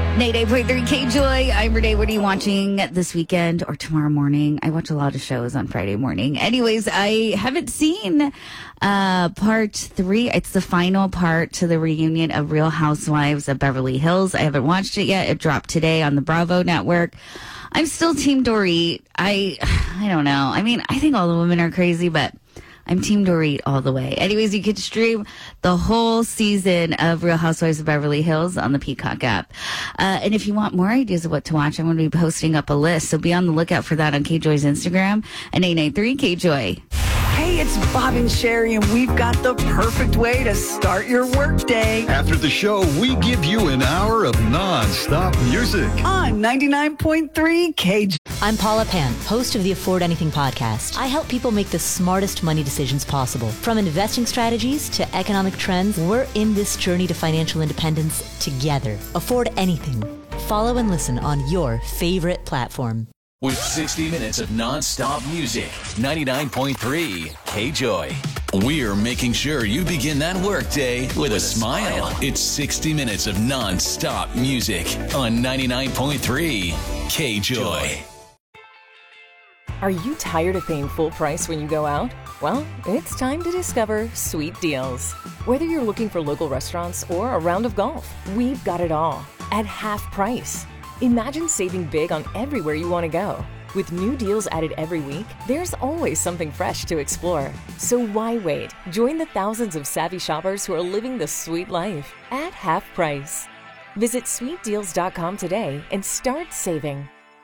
98.3 K-Joy. I'm Renee. What are you watching this weekend or tomorrow morning? I watch a lot of shows on Friday morning. Anyways, I haven't seen part 3. It's the final part to the reunion of Real Housewives of Beverly Hills. I haven't watched it yet. It dropped today on the Bravo network. I'm still Team Dorit. I don't know. I mean, I think all the women are crazy, but I'm Team Dorit all the way. Anyways, you can stream the whole season of Real Housewives of Beverly Hills on the Peacock app. And if you want more ideas of what to watch, I'm going to be posting up a list. So be on the lookout for that on KJoy's Instagram and 893 KJoy. Hey, it's Bob and Sherry, and we've got the perfect way to start your workday. After the show, we give you an hour of non-stop music. On 99.3 KJ. I'm Paula Pan, host of the Afford Anything podcast. I help people make the smartest money decisions possible. From investing strategies to economic trends, we're in this journey to financial independence together. Afford Anything. Follow and listen on your favorite platform. With 60 minutes of non-stop music, 99.3 KJoy. We're making sure you begin that workday with a smile. It's 60 minutes of non-stop music on 99.3 KJoy. Are you tired of paying full price when you go out? Well, it's time to discover Sweet Deals. Whether you're looking for local restaurants or a round of golf, we've got it all at half price. Imagine saving big on everywhere you want to go. With new deals added every week, there's always something fresh to explore. So why wait? Join the thousands of savvy shoppers who are living the sweet life at half price. Visit sweetdeals.com today and start saving.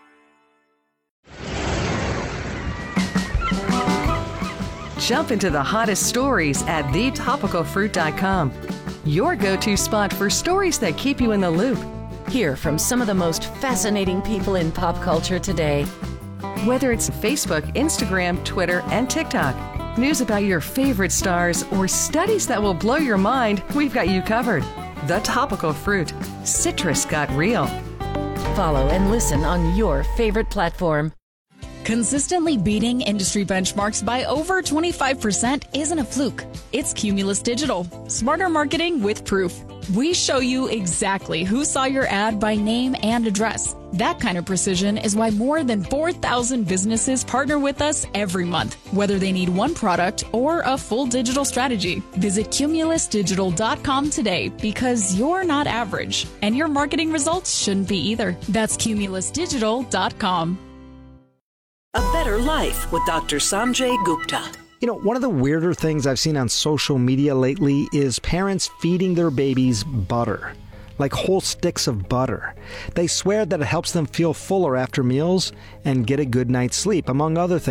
Jump into the hottest stories at thetopicalfruit.com. Your go-to spot for stories that keep you in the loop. Hear from some of the most fascinating people in pop culture today. Whether it's Facebook, Instagram, Twitter, and TikTok, news about your favorite stars, or studies that will blow your mind, we've got you covered. The Topical Fruit. Citrus got real. Follow and listen on your favorite platform. Consistently beating industry benchmarks by over 25% isn't a fluke. It's Cumulus Digital. Smarter marketing with proof. We show you exactly who saw your ad by name and address. That kind of precision is why more than 4,000 businesses partner with us every month, whether they need one product or a full digital strategy. Visit cumulusdigital.com today because you're not average, and your marketing results shouldn't be either. That's cumulusdigital.com. A Better Life with Dr. Sanjay Gupta. You know, one of the weirder things I've seen on social media lately is parents feeding their babies butter, like whole sticks of butter. They swear that it helps them feel fuller after meals and get a good night's sleep, among other things.